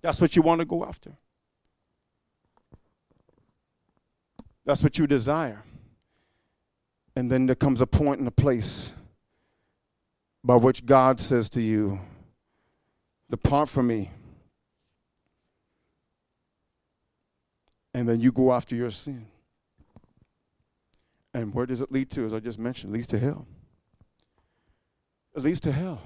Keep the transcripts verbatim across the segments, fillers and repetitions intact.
That's what you want to go after. That's what you desire. And then there comes a point and a place by which God says to you, depart from me. And then you go after your sin. And where does it lead to? As I just mentioned, it leads to hell. It leads to hell.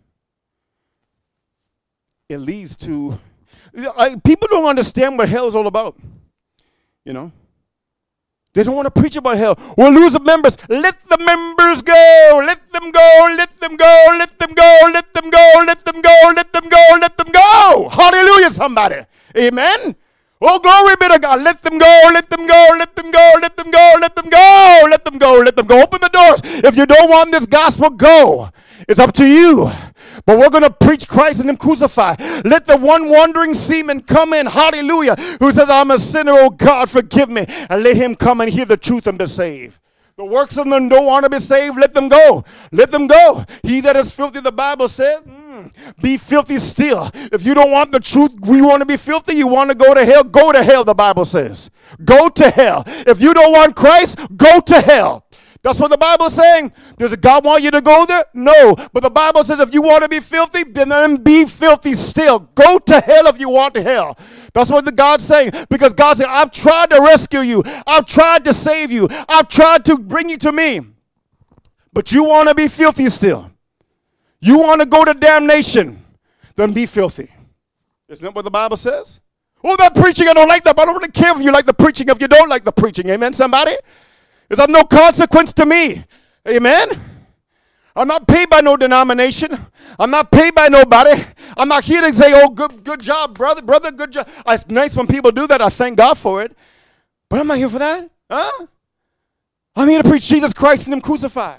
It leads to, I, people don't understand what hell is all about. You know? They don't want to preach about hell. We'll lose the members. Let the members go. Let them go. Let them go. Let them go. Let them go. Let them go. Let them go. Let them go. Hallelujah, somebody. Amen. Oh, glory be to God. Let them go. Let them go. Let them go. Let them go. Let them go. Let them go. Let them go. Open the doors. If you don't want this gospel, go. It's up to you. But we're going to preach Christ and him crucified. Let the one wandering seaman come in, hallelujah, who says, I'm a sinner, oh God, forgive me. And let him come and hear the truth and be saved. The works of them don't want to be saved, let them go. Let them go. He that is filthy, the Bible said, mm, be filthy still. If you don't want the truth, we want to be filthy, you want to go to hell, go to hell, the Bible says. Go to hell. If you don't want Christ, go to hell. That's what the Bible is saying. Does God want you to go there? No. But the Bible says if you want to be filthy, then be filthy still. Go to hell if you want to hell. That's what the God's saying. Because God said, I've tried to rescue you. I've tried to save you. I've tried to bring you to me. But you want to be filthy still. You want to go to damnation. Then be filthy. Isn't that what the Bible says? Oh, that preaching, I don't like that. But I don't really care if you like the preaching, if you don't like the preaching. Amen, somebody? It's of no consequence to me. Amen? I'm not paid by no denomination. I'm not paid by nobody. I'm not here to say, oh, good good job, brother, brother, good job. It's nice when people do that. I thank God for it. But I'm not here for that. Huh? I'm here to preach Jesus Christ and him crucified.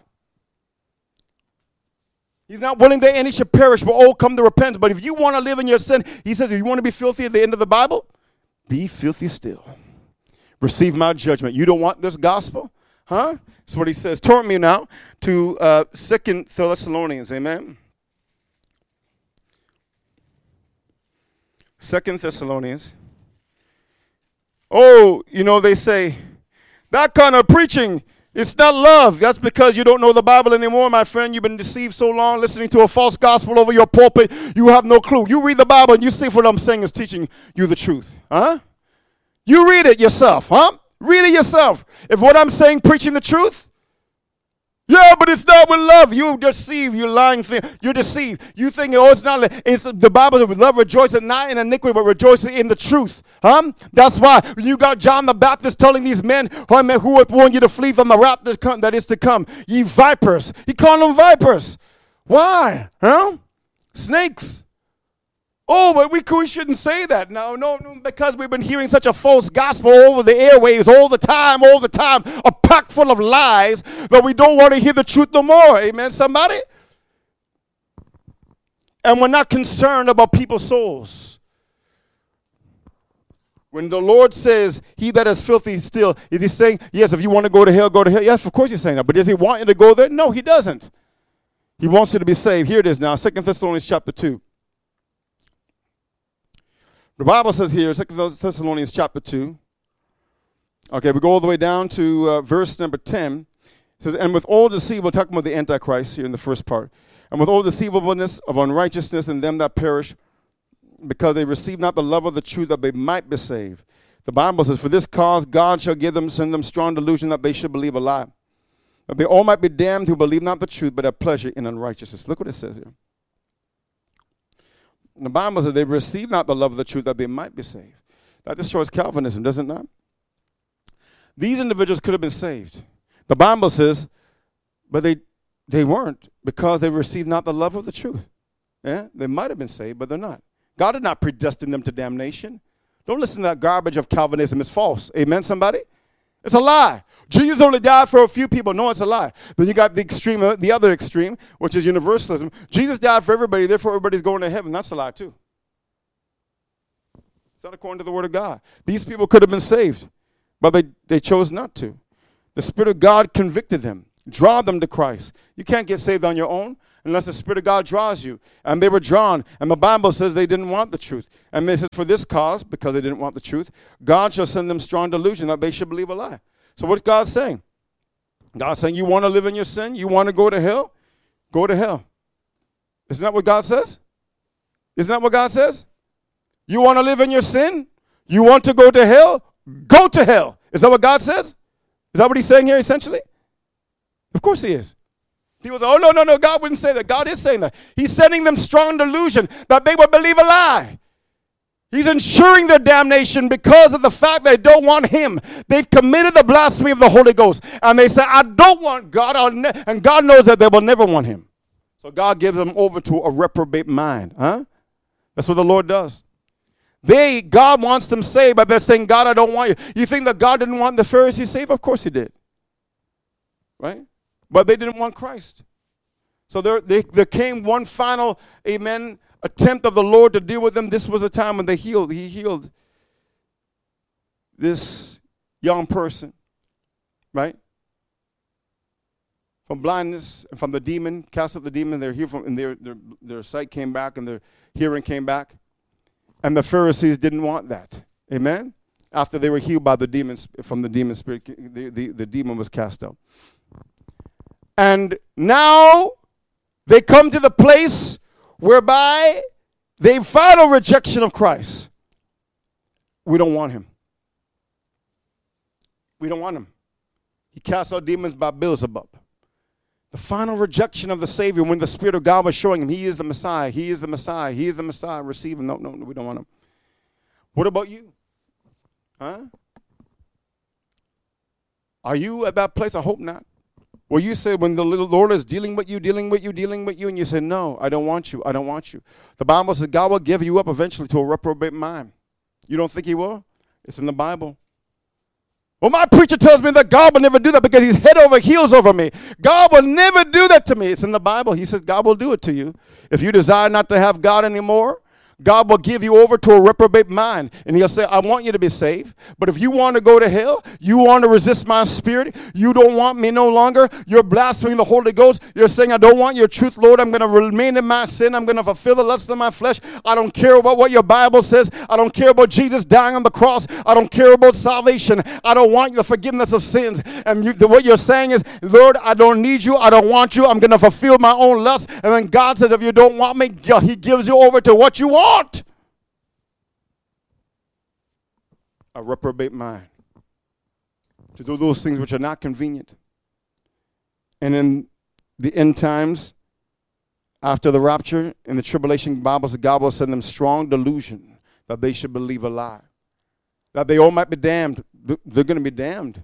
He's not willing that any should perish, but all come to repentance. But if you want to live in your sin, he says, if you want to be filthy at the end of the Bible, be filthy still. Receive my judgment. You don't want this gospel? Huh? That's what he says. Turn me now to uh, Second Thessalonians. Amen. Second Thessalonians. Oh, you know, they say, that kind of preaching, it's not love. That's because you don't know the Bible anymore, my friend. You've been deceived so long listening to a false gospel over your pulpit. You have no clue. You read the Bible and you see if what I'm saying is teaching you the truth. Huh? You read it yourself, huh? Read it yourself. If what I'm saying, preaching the truth, yeah, but it's not with love. You deceive. You're lying. Thing. You're deceived. You think, oh, it's not. It's the Bible says, love rejoicing not in iniquity, but rejoicing in the truth. Huh? That's why you got John the Baptist telling these men who would warn you to flee from the wrath that, come, that is to come. Ye vipers. He called them vipers. Why? Huh? Snakes. Oh, but we, we shouldn't say that. No, no, no, because we've been hearing such a false gospel over the airwaves all the time, all the time, a pack full of lies that we don't want to hear the truth no more. Amen, somebody? And we're not concerned about people's souls. When the Lord says, he that is filthy still, is he saying, yes, if you want to go to hell, go to hell? Yes, of course he's saying that. But does he want you to go there? No, he doesn't. He wants you to be saved. Here it is now, Second Thessalonians chapter two. The Bible says here, Second Thessalonians chapter two. Okay, we go all the way down to uh, verse number ten. It says, and with all deceit, we're talking about the Antichrist here in the first part. And with all deceivableness of unrighteousness in them that perish, because they receive not the love of the truth, that they might be saved. The Bible says, for this cause God shall give them, send them strong delusion, that they should believe a lie. That they all might be damned who believe not the truth, but have pleasure in unrighteousness. Look what it says here. The Bible says they receive not the love of the truth that they might be saved. That destroys Calvinism, does it not? These individuals could have been saved. The Bible says, but they they weren't because they received not the love of the truth. Yeah? They might have been saved, but they're not. God did not predestine them to damnation. Don't listen to that garbage of Calvinism. It's false. Amen, somebody? It's a lie. Jesus only died for a few people. No, it's a lie. Then you got the extreme, the other extreme, which is universalism. Jesus died for everybody, therefore everybody's going to heaven. That's a lie too. It's not according to the word of God. These people could have been saved, but they, they chose not to. The Spirit of God convicted them, draw them to Christ. You can't get saved on your own. unless the Spirit of God draws you. And they were drawn. And the Bible says they didn't want the truth. And it says, for this cause, because they didn't want the truth, God shall send them strong delusion that they should believe a lie. So what's God saying? God's saying, you want to live in your sin? You want to go to hell? Go to hell. Isn't that what God says? Isn't that what God says? You want to live in your sin? You want to go to hell? Go to hell. Is that what God says? Is that what he's saying here essentially? Of course he is. People say, oh, no, no, no, God wouldn't say that. God is saying that. He's sending them strong delusion that they would believe a lie. He's ensuring their damnation because of the fact they don't want him. They've committed the blasphemy of the Holy Ghost. And they say, I don't want God. I'll ne-. And God knows that they will never want him. So God gives them over to a reprobate mind. Huh? That's what the Lord does. They, God wants them saved, but they're saying, God, I don't want you. You think that God didn't want the Pharisees saved? Of course he did. Right? But they didn't want Christ. So there, they, there came one final, amen, attempt of the Lord to deal with them. This was the time when they healed. He healed this young person, right? From blindness and from the demon, cast out the demon. They're healed from, and their, their, their sight came back and their hearing came back. And the Pharisees didn't want that. Amen? After they were healed by the demons, from the demon spirit, the, the, the demon was cast out. And now they come to the place whereby they final rejection of Christ. We don't want him. We don't want him. He cast out demons by Beelzebub. The final rejection of the Savior when the Spirit of God was showing him, he is the Messiah, he is the Messiah, he is the Messiah. Receive him. No, no, no, we don't want him. What about you? Huh? Are you at that place? I hope not. Well, you say when the little Lord is dealing with you, dealing with you, dealing with you, and you say, no, I don't want you, I don't want you. The Bible says God will give you up eventually to a reprobate mind. You don't think he will? It's in the Bible. Well, my preacher tells me that God will never do that because he's head over heels over me. God will never do that to me. It's in the Bible. He says God will do it to you. If you desire not to have God anymore, God will give you over to a reprobate mind. And he'll say, I want you to be saved. But if you want to go to hell, you want to resist my spirit, you don't want me no longer, you're blaspheming the Holy Ghost, you're saying, I don't want your truth, Lord, I'm going to remain in my sin, I'm going to fulfill the lust of my flesh, I don't care about what your Bible says, I don't care about Jesus dying on the cross, I don't care about salvation, I don't want the forgiveness of sins. And you, the, what you're saying is, Lord, I don't need you, I don't want you, I'm going to fulfill my own lust. And then God says, if you don't want me, he gives you over to what you want. A reprobate mind. To do those things which are not convenient. And in the end times, after the rapture, in the tribulation, Bible says God will send them strong delusion that they should believe a lie. That they all might be damned. They're going to be damned.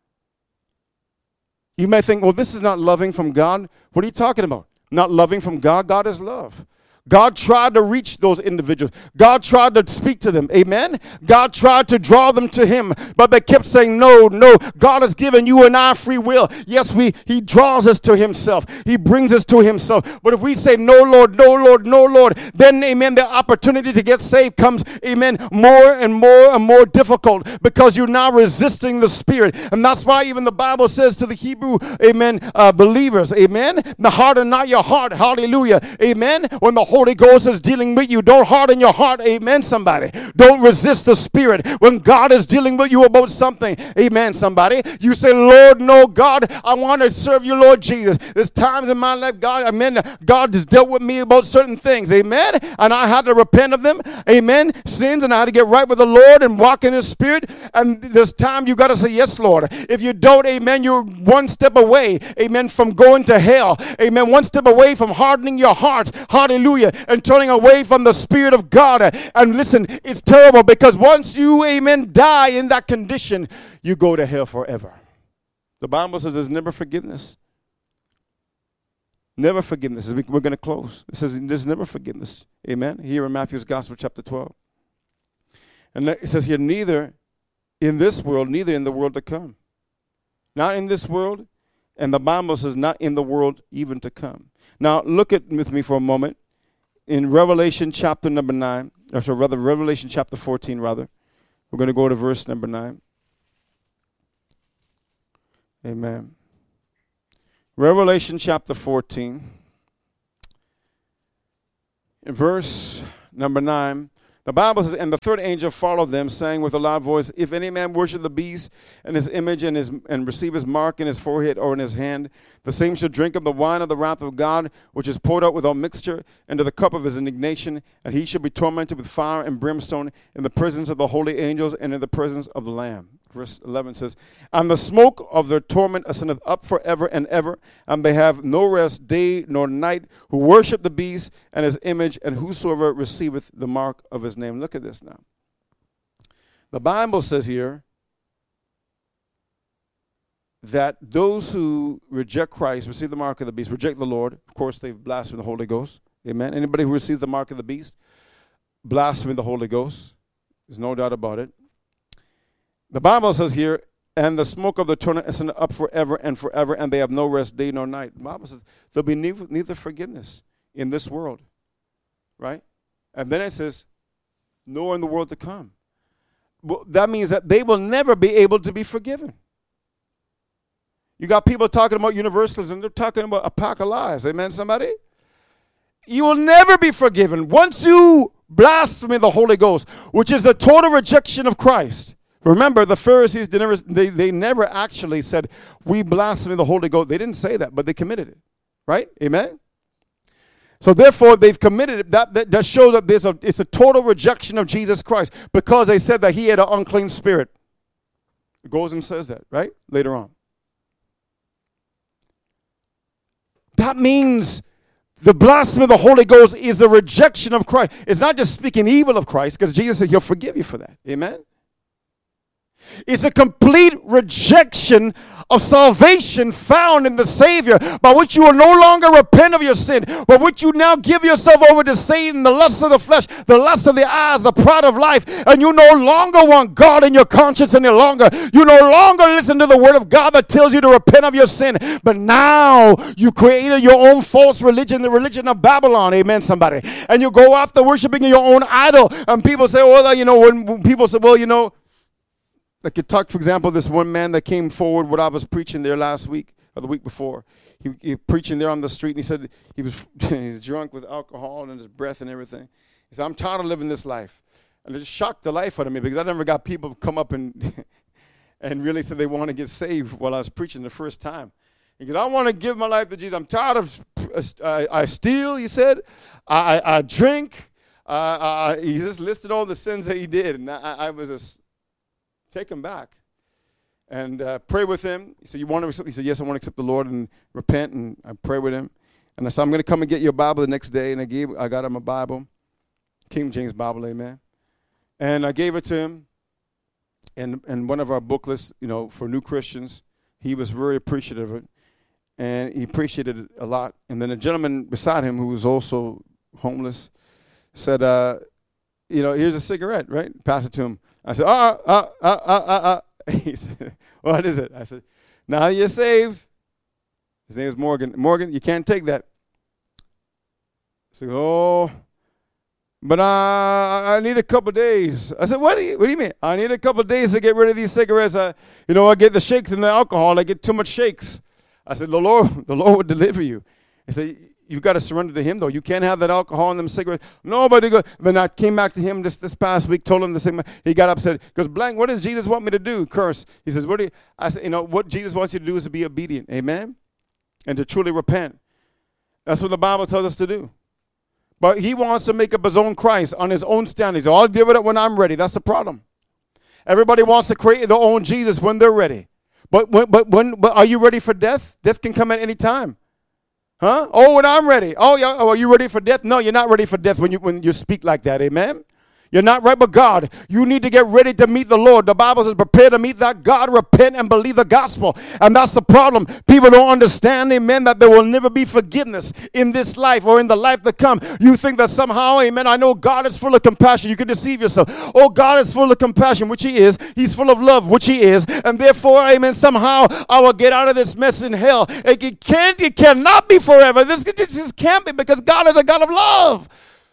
You may think, well, this is not loving from God. What are you talking about? Not loving from God? God is love. God tried to reach those individuals. God tried to speak to them. Amen? God tried to draw them to him, but they kept saying, no, no. God has given you and I free will. Yes, we. He draws us to himself. He brings us to himself. But if we say, no, Lord, no, Lord, no, Lord, then, amen, the opportunity to get saved comes, amen, more and more and more difficult because you're now resisting the Spirit. And that's why even the Bible says to the Hebrew, amen, uh, believers, amen, the harden not your heart, hallelujah, amen, when the Holy Ghost is dealing with you, don't harden your heart, amen, somebody. Don't resist the Spirit. When God is dealing with you about something, amen, somebody, you say, Lord, no, God, I want to serve you, Lord Jesus. There's times in my life, God, amen, God has dealt with me about certain things, amen, and I had to repent of them, amen, sins, and I had to get right with the Lord and walk in the Spirit, and there's time you got to say, yes, Lord. If you don't, amen, you're one step away, amen, from going to hell, amen, one step away from hardening your heart, hallelujah, and turning away from the Spirit of God. And listen, it's terrible because once you, amen, die in that condition, you go to hell forever. The Bible says there's never forgiveness. Never forgiveness. We're going to close. It says there's never forgiveness. Amen. Here in Matthew's Gospel, chapter twelve. And it says here, neither in this world, neither in the world to come. Not in this world. And the Bible says not in the world even to come. Now, look at with me for a moment. In Revelation chapter number nine, or so rather Revelation chapter fourteen, rather. We're going to go to verse number nine. Amen. Revelation chapter fourteen. verse number nine, the Bible says, and the third angel followed them, saying with a loud voice, if any man worship the beast and his image and his and receive his mark in his forehead or in his hand, the same shall drink of the wine of the wrath of God, which is poured out without mixture into the cup of his indignation, and he shall be tormented with fire and brimstone in the presence of the holy angels and in the presence of the Lamb. Verse eleven says, and the smoke of their torment ascendeth up forever and ever, and they have no rest day nor night, who worship the beast and his image, and whosoever receiveth the mark of his name. Look at this now. The Bible says here that those who reject Christ, receive the mark of the beast, reject the Lord. Of course, they've blasphemed the Holy Ghost. Amen. Anybody who receives the mark of the beast, blaspheme the Holy Ghost. There's no doubt about it. The Bible says here, and the smoke of the torment is up forever and forever, and they have no rest day nor night. The Bible says there'll be neither, neither forgiveness in this world, right? And then it says, nor in the world to come. Well, that means that they will never be able to be forgiven. You got people talking about universalism. They're talking about a pack of lies. Amen, somebody? You will never be forgiven. Once you blaspheme the Holy Ghost, which is the total rejection of Christ. Remember, the Pharisees, they never, they, they never actually said, we blaspheme the Holy Ghost. They didn't say that, but they committed it. Right? Amen? So therefore, they've committed it. That, that, that shows that there's a, it's a total rejection of Jesus Christ because they said that he had an unclean spirit. It goes and says that, right? Later on. That means the blasphemy of the Holy Ghost is the rejection of Christ. It's not just speaking evil of Christ, because Jesus said he'll forgive you for that. Amen? It's a complete rejection of salvation found in the Savior, by which you will no longer repent of your sin, but which you now give yourself over to Satan, the lust of the flesh, the lust of the eyes, the pride of life, and you no longer want God in your conscience any longer. You no longer listen to the word of God that tells you to repent of your sin, but now you created your own false religion, the religion of Babylon. Amen, somebody. And you go after worshiping your own idol, and people say, well, you know, when people say, well, you know, like you talked, for example, this one man that came forward when I was preaching there last week or the week before. He, he preaching there on the street, and he said he was he's drunk with alcohol and his breath and everything. He said, I'm tired of living this life. And it just shocked the life out of me, because I never got people come up and and really said they want to get saved while I was preaching the first time. Because I want to give my life to Jesus. I'm tired of, uh, I steal, he said. I, I, I drink. Uh, uh, he just listed all the sins that he did. And I, I was just... Take him back and uh, pray with him. He said, you want to accept? He said, yes, I want to accept the Lord and repent. And I pray with him. And I said, I'm going to come and get you a Bible the next day. And I gave, I got him a Bible, King James Bible, amen. And I gave it to him. And, and one of our booklets, you know, for new Christians, he was very appreciative of it. And he appreciated it a lot. And then a gentleman beside him, who was also homeless, said, uh, you know, here's a cigarette, right? Pass it to him. I said, uh, uh, uh, uh, uh, uh. He said, what is it? I said, now you're saved. His name is Morgan. Morgan, you can't take that. I said, oh, but uh, I need a couple days. I said, what do you, what do you mean? I need a couple days to get rid of these cigarettes. I, you know, I get the shakes and the alcohol. I get too much shakes. I said, the Lord, the Lord will deliver you. He said, you got to surrender to him, though. You can't have that alcohol and them cigarettes. Nobody go. When I came back to him this, this past week, told him the same. He got upset. Because, blank, what does Jesus want me to do? Curse. He says, what do you, I said, you know, what Jesus wants you to do is to be obedient. Amen? And to truly repent. That's what the Bible tells us to do. But he wants to make up his own Christ on his own standards. So I'll give it up when I'm ready. That's the problem. Everybody wants to create their own Jesus when they're ready. But when, but when, but are you ready for death? Death can come at any time. Huh? Oh, when I'm ready. Oh, yeah. Oh, are you ready for death? No, you're not ready for death when you when you speak like that. Amen. You're not right with God. You need to get ready to meet the Lord. The Bible says, prepare to meet that God, repent, and believe the gospel. And that's the problem. People don't understand, amen, that there will never be forgiveness in this life or in the life to come. You think that somehow, amen, I know God is full of compassion. You can deceive yourself. Oh, God is full of compassion, which he is. He's full of love, which he is. And therefore, amen, somehow I will get out of this mess in hell. It can't, it cannot be forever. This, this can't be, because God is a God of love.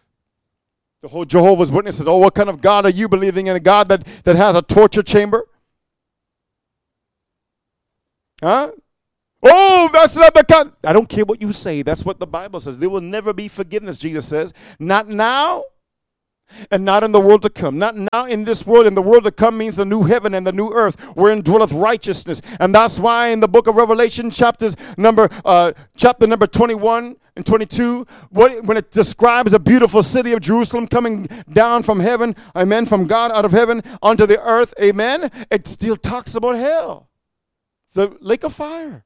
The whole Jehovah's Witnesses, oh, what kind of God are you believing in? A God that, that has a torture chamber? Huh? Oh, that's not because. I don't care what you say. That's what the Bible says. There will never be forgiveness, Jesus says. Not now and not in the world to come. Not now in this world. In the world to come means the new heaven and the new earth wherein dwelleth righteousness. And that's why in the book of Revelation, chapters number uh, chapter number twenty-one and twenty-two, what, when it describes a beautiful city of Jerusalem coming down from heaven, amen, from God out of heaven onto the earth, amen, it still talks about hell, the lake of fire.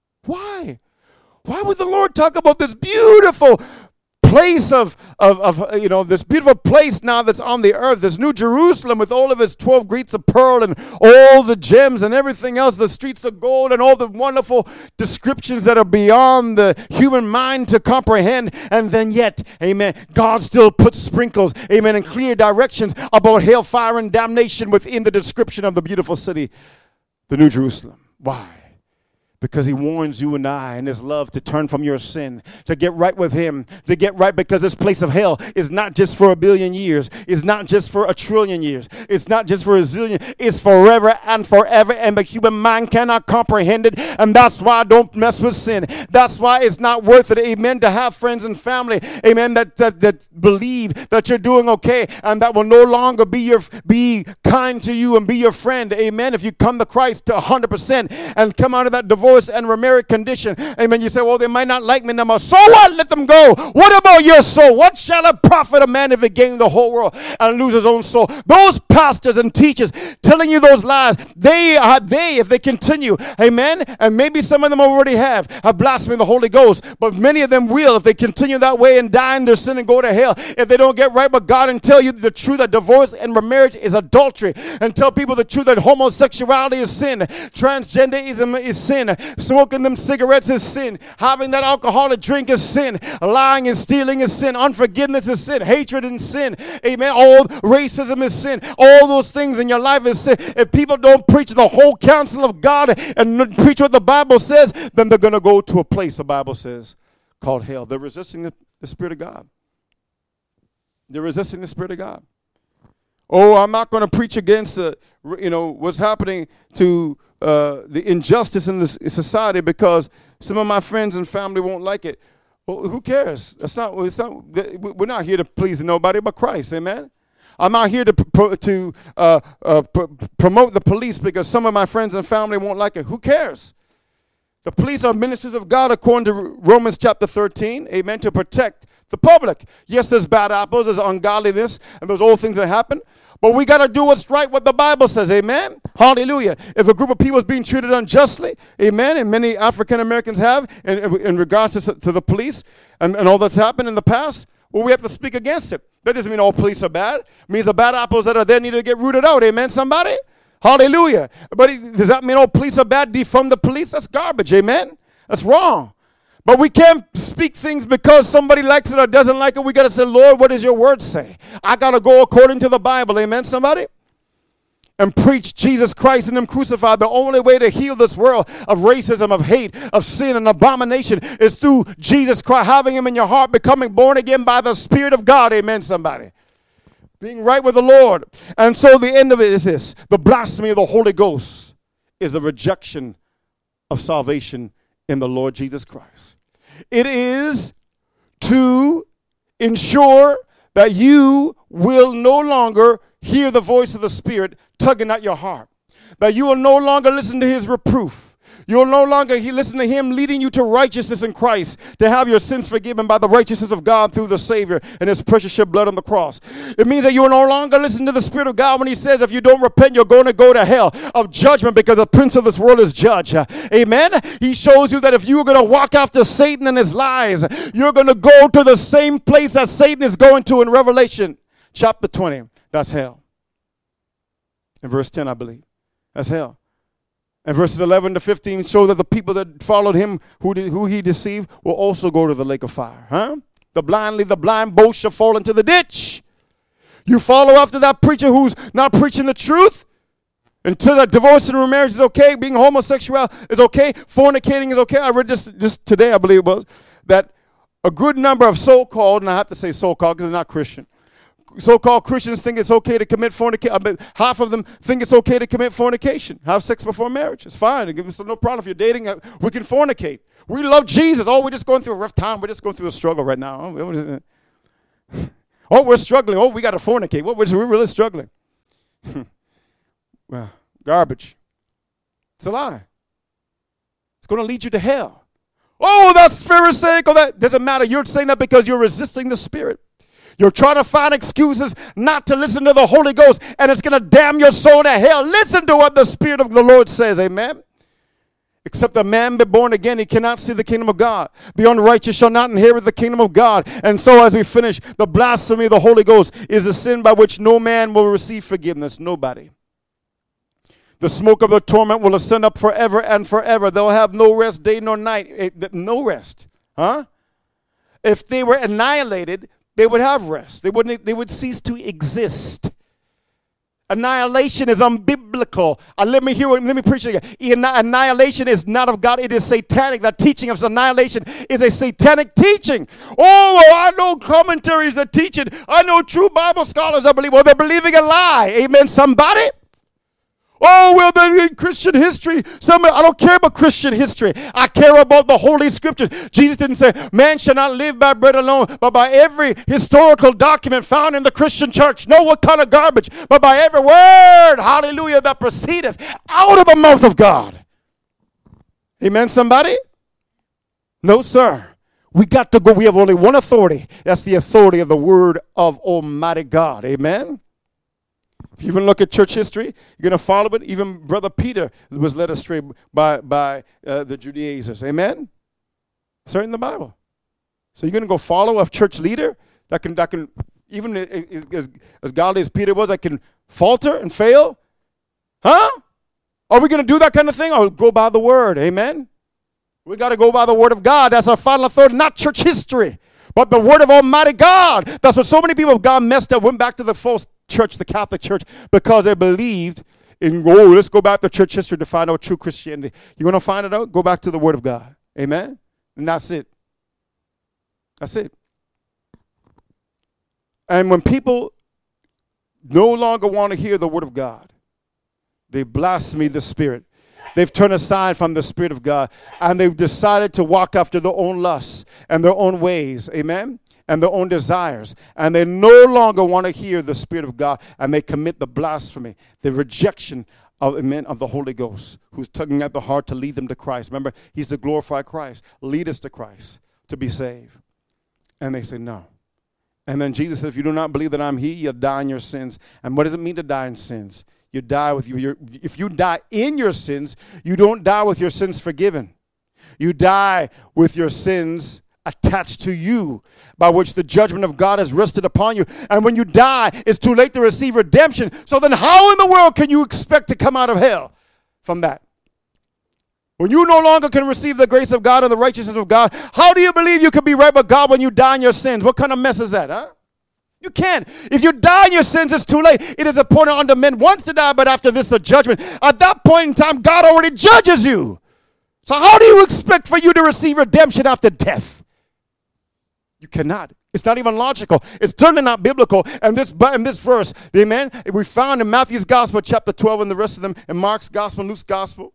Why? Why would the Lord talk about this beautiful place of, of, of, you know, this beautiful place now that's on the earth, this new Jerusalem with all of its twelve gates of pearl and all the gems and everything else, the streets of gold and all the wonderful descriptions that are beyond the human mind to comprehend. And then yet, amen, God still puts sprinkles, amen, and clear directions about hellfire and damnation within the description of the beautiful city, the New Jerusalem. Why? Because he warns you and I in his love to turn from your sin, to get right with him, to get right, because this place of hell is not just for a billion years. It's not just for a trillion years. It's not just for a zillion. It's forever and forever, and the human mind cannot comprehend it, and that's why I don't mess with sin. That's why it's not worth it, amen, to have friends and family, amen, that, that, that believe that you're doing okay, and that will no longer be your be kind to you and be your friend, amen. If you come to Christ to one hundred percent and come out of that divorce and remarried condition, amen, you say, well, they might not like me no more. So what? Let them go. What about your soul? What shall it profit a man if he gain the whole world and lose his own soul? Those pastors and teachers telling you those lies, they are they, if they continue, amen, and maybe some of them already have, have blasphemed the Holy Ghost, but many of them will if they continue that way and die in their sin and go to hell. If they don't get right with God and tell you the truth that divorce and remarriage is adultery, and tell people the truth that homosexuality is sin, transgenderism is sin, smoking them cigarettes is sin, having that alcoholic drink is sin, lying and stealing is sin, unforgiveness is sin, hatred is sin, amen, all racism is sin, all those things in your life is sin. If people don't preach the whole counsel of God and preach what the Bible says, then they're going to go to a place, the Bible says, called hell. They're resisting the, the Spirit of God. They're resisting the Spirit of God. Oh, I'm not going to preach against the, you know, what's happening to uh, the injustice in this society because some of my friends and family won't like it. Well, who cares? That's not. It's not. We're not here to please nobody but Christ. Amen. I'm not here to pro, to uh, uh, pr- promote the police because some of my friends and family won't like it. Who cares? The police are ministers of God according to Romans chapter thirteen. Amen. To protect the public. Yes, there's bad apples, there's ungodliness, and there's all things that happen. But we got to do what's right, what the Bible says, amen? Hallelujah. If a group of people is being treated unjustly, amen, and many African Americans have in, in regards to, to the police and, and all that's happened in the past, well, we have to speak against it. That doesn't mean all police are bad. It means the bad apples that are there need to get rooted out, amen, somebody? Hallelujah. But does that mean all police are bad? Defund the police? That's garbage, amen? That's wrong. But we can't speak things because somebody likes it or doesn't like it. We got to say, Lord, what does your word say? I got to go according to the Bible. Amen, somebody? And preach Jesus Christ and him crucified. The only way to heal this world of racism, of hate, of sin and abomination is through Jesus Christ, having him in your heart, becoming born again by the Spirit of God. Amen, somebody? Being right with the Lord. And so the end of it is this. The blasphemy of the Holy Ghost is the rejection of salvation in the Lord Jesus Christ. It is to ensure that you will no longer hear the voice of the Spirit tugging at your heart. That you will no longer listen to his reproof. You will no longer he listen to him leading you to righteousness in Christ, to have your sins forgiven by the righteousness of God through the Savior and his precious shed blood on the cross. It means that you will no longer listen to the Spirit of God when he says if you don't repent, you're going to go to hell of judgment because the prince of this world is judge. Amen? He shows you that if you are going to walk after Satan and his lies, you're going to go to the same place that Satan is going to in Revelation chapter twenty. That's hell. In verse ten, I believe. That's hell. And verses eleven to fifteen show that the people that followed him, who, did, who he deceived, will also go to the lake of fire. Huh? The blindly, the blind both shall fall into the ditch. You follow after that preacher who's not preaching the truth, until that divorce and remarriage is okay, being homosexual is okay, fornicating is okay. I read this just today, I believe it was, that a good number of so-called, and I have to say so-called because they're not Christian, so-called Christians think it's okay to commit fornication. I mean, half of them think it's okay to commit fornication. Have sex before marriage. It's fine. It's no problem if you're dating. We can fornicate. We love Jesus. Oh, we're just going through a rough time. We're just going through a struggle right now. Oh, we're struggling. Oh, we got to fornicate. What, we're really struggling. Well, garbage. It's a lie. It's going to lead you to hell. Oh, that's Pharisaical. That doesn't matter. You're saying that because you're resisting the Spirit. You're trying to find excuses not to listen to the Holy Ghost, and it's going to damn your soul to hell. Listen to what the Spirit of the Lord says. Amen. Except a man be born again, he cannot see the kingdom of God. The unrighteous shall not inherit the kingdom of God. And so as we finish, the blasphemy of the Holy Ghost is the sin by which no man will receive forgiveness. Nobody. The smoke of the torment will ascend up forever and forever. They'll have no rest day nor night. No rest. Huh? If they were annihilated, they would have rest. They wouldn't. They would cease to exist. Annihilation is unbiblical. Uh, let me hear. Let me preach it again. Annihilation is not of God. It is satanic. The teaching of annihilation is a satanic teaching. Oh, well, I know commentaries that teach it. I know true Bible scholars that believe. Well, they're believing a lie. Amen. Somebody. Oh, well, but in Christian history, some, I don't care about Christian history. I care about the Holy Scriptures. Jesus didn't say, man shall not live by bread alone, but by every historical document found in the Christian church. No, what kind of garbage? But by every word, hallelujah, that proceedeth out of the mouth of God. Amen, somebody? No, sir. We got to go. We have only one authority. That's the authority of the word of Almighty God. Amen? If you even look at church history, you're going to follow it. Even Brother Peter was led astray by, by uh, the Judaizers. Amen? It's right in the Bible. So you're going to go follow a church leader that can, that can even as, as godly as Peter was, that can falter and fail? Huh? Are we going to do that kind of thing? Or go by the word? Amen? We got to go by the word of God. That's our final authority, not church history, but the word of Almighty God. That's what so many people of God messed up, went back to the false church, the Catholic Church, because they believed in, oh, let's go back to church history to find out true Christianity. You want to find it out? Go back to the Word of God. Amen? And that's it. That's it. And when people no longer want to hear the Word of God, they blaspheme the Spirit. They've turned aside from the Spirit of God, and they've decided to walk after their own lusts and their own ways. Amen? And their own desires, and they no longer want to hear the Spirit of God, and they commit the blasphemy, the rejection of, amen, of the Holy Ghost, who's tugging at the heart to lead them to Christ. Remember, he's the glorified Christ. Lead us to Christ to be saved. And they say no. And then Jesus said, if you do not believe that I'm he, you'll die in your sins. And what does it mean to die in sins? You die with your, if you die in your sins, you don't die with your sins forgiven. You die with your sins attached to you, by which the judgment of God has rested upon you. And when you die, it's too late to receive redemption. So then how in the world can you expect to come out of hell from that? When you no longer can receive the grace of God and the righteousness of God, how do you believe you can be right with God when you die in your sins? What kind of mess is that, huh? You can't. If you die in your sins, it's too late. It is appointed unto men once to die, but after this, the judgment. At that point in time, God already judges you. So how do you expect for you to receive redemption after death? You cannot. It's not even logical. It's certainly not biblical. And this, in this verse, amen, we found in Matthew's Gospel, chapter twelve, and the rest of them, in Mark's Gospel, Luke's Gospel,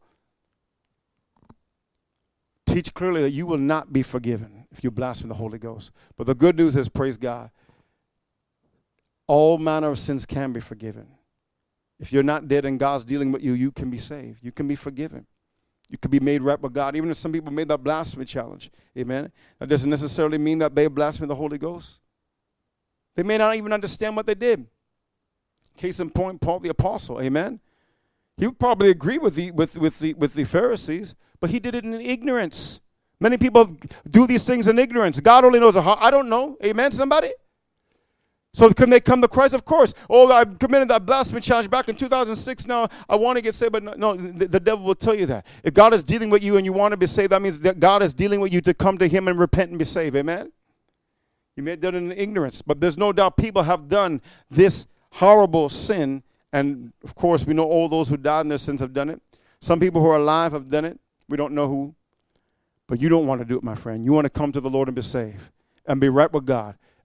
teach clearly that you will not be forgiven if you blaspheme the Holy Ghost. But the good news is, praise God, all manner of sins can be forgiven. If you're not dead and God's dealing with you, you can be saved. You can be forgiven. You could be made right with God, even if some people made that blasphemy challenge. Amen. That doesn't necessarily mean that they blaspheme the Holy Ghost. They may not even understand what they did. Case in point, Paul the Apostle. Amen. He would probably agree with the with, with the with the Pharisees, but he did it in ignorance. Many people do these things in ignorance. God only knows a heart. I don't know. Amen, somebody? So can they come to Christ? Of course. Oh, I committed that blasphemy challenge back in two thousand six. Now I want to get saved, but no, no the, the devil will tell you that. If God is dealing with you and you want to be saved, that means that God is dealing with you to come to him and repent and be saved. Amen? You may have done it in ignorance, but there's no doubt people have done this horrible sin, and of course we know all those who died in their sins have done it. Some people who are alive have done it. We don't know who. But you don't want to do it, my friend. You want to come to the Lord and be saved and be right with God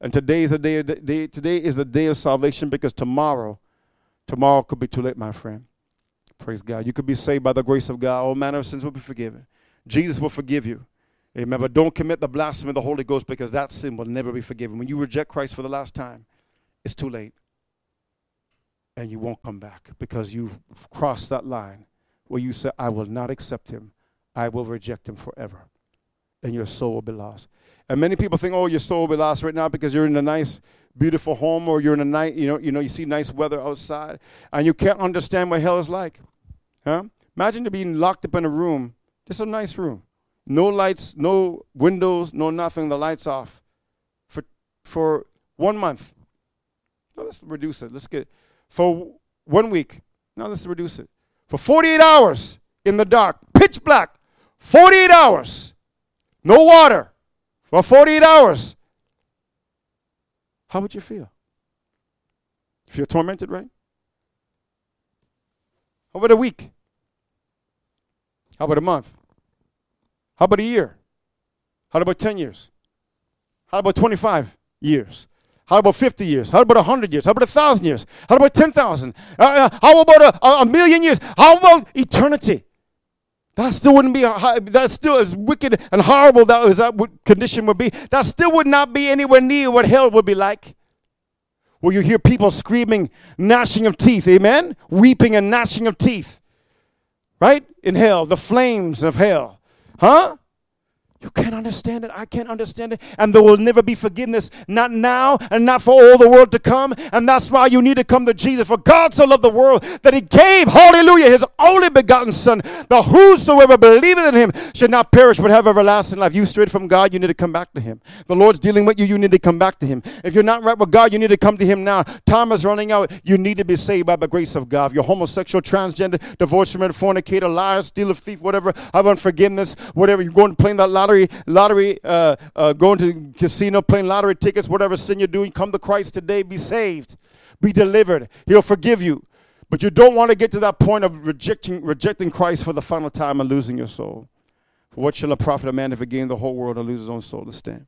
And today is the day, of day. Today is the day of salvation, because tomorrow, tomorrow could be too late, my friend. Praise God. You could be saved by the grace of God. All manner of sins will be forgiven. Jesus will forgive you. Amen. But don't commit the blasphemy of the Holy Ghost, because that sin will never be forgiven. When you reject Christ for the last time, it's too late. And you won't come back, because you've crossed that line where you say, I will not accept him. I will reject him forever. And your soul will be lost. And many people think, oh, your soul will be lost right now because you're in a nice, beautiful home, or you're in a night, you know, you know, you see nice weather outside, and you can't understand what hell is like. Huh? Imagine being locked up in a room, just a nice room. No lights, no windows, no nothing, the lights off for for one month. No, let's reduce it. Let's get it. For one week. No, let's reduce it. For forty-eight hours in the dark, pitch black, forty-eight hours, no water, for forty-eight hours. How would you feel? You feel tormented, right? How about a week? How about a month? How about a year? How about ten years? How about twenty-five years? How about fifty years? How about one hundred years? How about one thousand years? How about ten thousand? Uh, uh, how about a, a million years? How about eternity? That still wouldn't be, a, that still as wicked and horrible that, as that would, condition would be. That still would not be anywhere near what hell would be like. Where you hear people screaming, gnashing of teeth, amen? Weeping and gnashing of teeth. Right? In hell, the flames of hell. Huh? You can't understand it. I can't understand it. And there will never be forgiveness, not now and not for all the world to come. And that's why you need to come to Jesus. For God so loved the world that he gave, hallelujah, his only begotten son, that whosoever believeth in him should not perish but have everlasting life. You strayed from God, you need to come back to him. The Lord's dealing with you, you need to come back to him. If you're not right with God, you need to come to him now. Time is running out. You need to be saved by the grace of God. If you're homosexual, transgender, divorced, fornicator, liar, stealer, thief, whatever, have unforgiveness, whatever, you're going to play that lottery, lottery, uh, uh, going to casino, playing lottery tickets, whatever sin you're doing, come to Christ today, be saved, be delivered. He'll forgive you. But you don't want to get to that point of rejecting rejecting Christ for the final time and losing your soul. For what shall a profit a man if he gain the whole world and lose his own soul? Let's stand.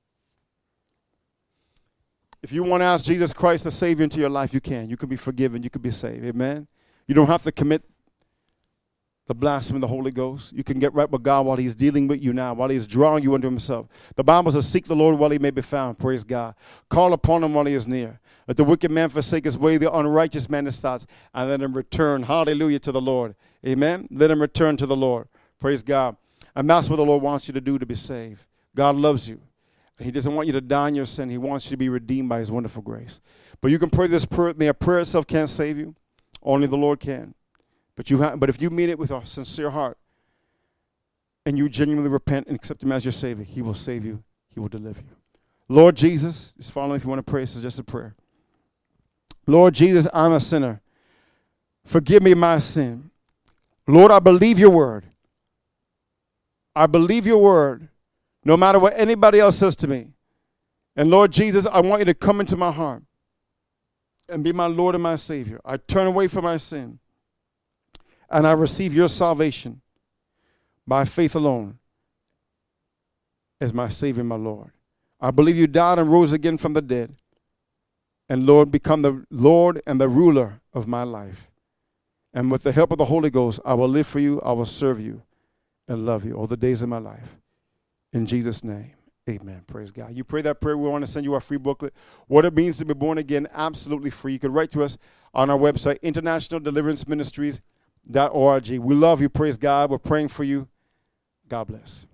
If you want to ask Jesus Christ the Savior into your life, you can. You can be forgiven. You can be saved. Amen. You don't have to commit the blasphemy of the Holy Ghost. You can get right with God while he's dealing with you now, while he's drawing you unto himself. The Bible says, seek the Lord while he may be found. Praise God. Call upon him while he is near. Let the wicked man forsake his way, the unrighteous man his thoughts, and let him return, hallelujah, to the Lord. Amen. Let him return to the Lord. Praise God. And that's what the Lord wants you to do to be saved. God loves you. He doesn't want you to die in your sin. He wants you to be redeemed by his wonderful grace. But you can pray this prayer with me. A prayer itself can't save you. Only the Lord can. But you have, but if you mean it with a sincere heart and you genuinely repent and accept him as your Savior, he will save you. He will deliver you. Lord Jesus, just follow me if you want to pray. This is just a prayer. Lord Jesus, I'm a sinner. Forgive me my sin. Lord, I believe your word. I believe your word, no matter what anybody else says to me. And Lord Jesus, I want you to come into my heart and be my Lord and my Savior. I turn away from my sin. And I receive your salvation by faith alone as my Savior, my Lord. I believe you died and rose again from the dead. And Lord, become the Lord and the ruler of my life. And with the help of the Holy Ghost, I will live for you, I will serve you, and love you all the days of my life. In Jesus' name, amen. Praise God. You pray that prayer, we want to send you our free booklet. What it means to be born again, absolutely free. You can write to us on our website, International Deliverance Ministries. Dot org. We love you. Praise God. We're praying for you. God bless.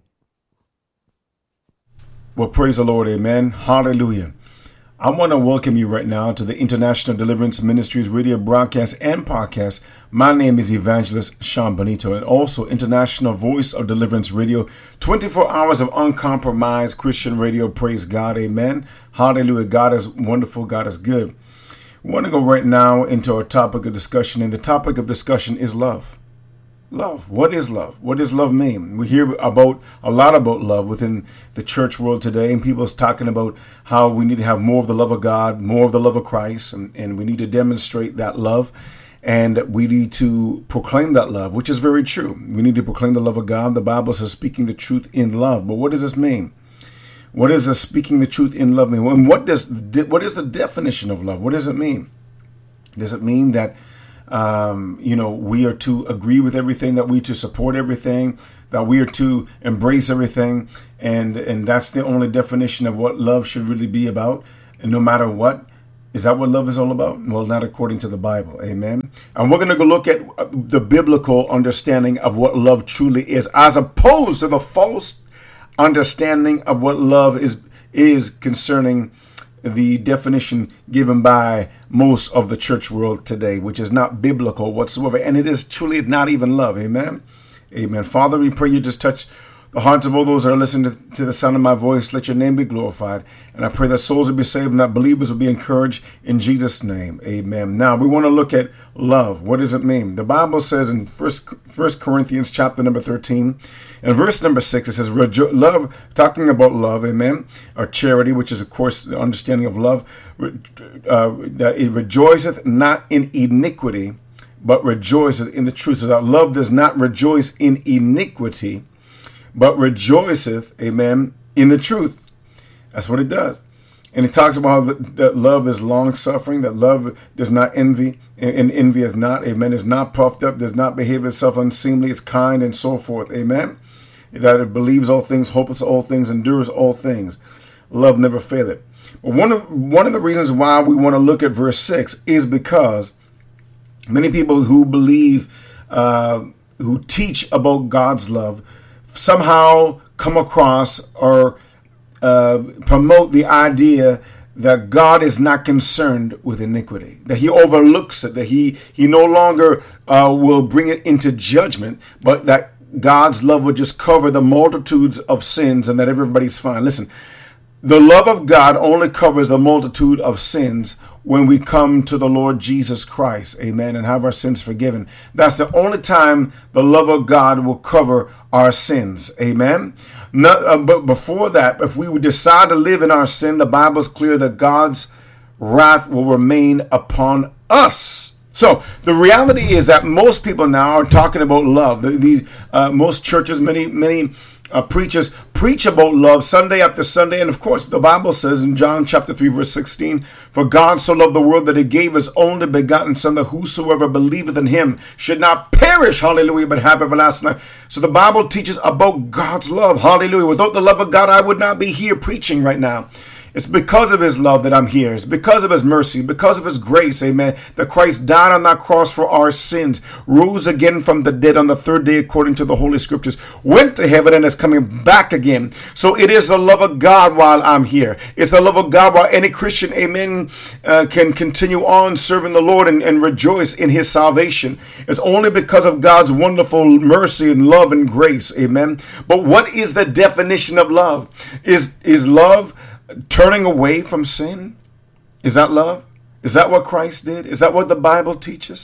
Well, praise the Lord. Amen. Hallelujah. I want to welcome you right now to the International Deliverance Ministries radio broadcast and podcast. My name is Evangelist Sean Benito, and also International Voice of Deliverance Radio, twenty-four hours of uncompromised Christian radio. Praise God. Amen. Hallelujah. God is wonderful. God is good. We want to go right now into our topic of discussion, and the topic of discussion is love. Love. What is love? What does love mean? We hear about a lot about love within the church world today, and people are talking about how we need to have more of the love of God, more of the love of Christ, and, and we need to demonstrate that love, and we need to proclaim that love, which is very true. We need to proclaim the love of God. The Bible says speaking the truth in love. But what does this mean? What does the speaking the truth in love mean? And what does what is the definition of love? What does it mean? Does it mean that um, you know we are to agree with everything, that we are to support everything, that we are to embrace everything, and and that's the only definition of what love should really be about? And no matter what, is that what love is all about? Well, not according to the Bible. Amen. And we're going to go look at the biblical understanding of what love truly is, as opposed to the false understanding of what love is is concerning the definition given by most of the church world today, which is not biblical whatsoever. And it is truly not even love. Amen. Amen. Father, we pray you just touch the hearts of all those that are listening to, to the sound of my voice. Let your name be glorified. And I pray that souls will be saved and that believers will be encouraged in Jesus' name. Amen. Now, we want to look at love. What does it mean? The Bible says in First Corinthians chapter number thirteen, and verse number six, it says, Rejo- love, talking about love, amen, or charity, which is, of course, the understanding of love, uh, that it rejoiceth not in iniquity, but rejoiceth in the truth. So that love does not rejoice in iniquity, but rejoiceth, amen, in the truth. That's what it does. And it talks about how that love is long-suffering, that love does not envy, and envieth not, amen, is not puffed up, does not behave itself unseemly, is kind, and so forth, amen. That it believes all things, hopes all things, endures all things. Love never faileth. But one of, one of the reasons why we want to look at verse six is because many people who believe, uh, who teach about God's love, somehow come across or uh, promote the idea that God is not concerned with iniquity, that he overlooks it, that he, he no longer uh, will bring it into judgment, but that God's love will just cover the multitudes of sins and that everybody's fine. Listen, the love of God only covers the multitude of sins when we come to the Lord Jesus Christ, amen, and have our sins forgiven. That's the only time the love of God will cover our sins, amen. Not, uh, but before that, if we would decide to live in our sin, the Bible is clear that God's wrath will remain upon us. So the reality is that most people now are talking about love. The, the, uh, most churches, many, many uh, preachers preach about love Sunday after Sunday. And of course, the Bible says in John chapter three, verse sixteen, for God so loved the world that he gave his only begotten son, that whosoever believeth in him should not perish, hallelujah, but have everlasting life. So the Bible teaches about God's love, hallelujah. Without the love of God, I would not be here preaching right now. It's because of his love that I'm here. It's because of his mercy, because of his grace, amen, that Christ died on that cross for our sins, rose again from the dead on the third day according to the Holy Scriptures, went to heaven and is coming back again. So it is the love of God while I'm here. It's the love of God while any Christian, amen, uh, can continue on serving the Lord and, and rejoice in his salvation. It's only because of God's wonderful mercy and love and grace, amen. But what is the definition of love? Is, is love turning away from sin? Is that love? Is that what Christ did? Is that what the Bible teaches?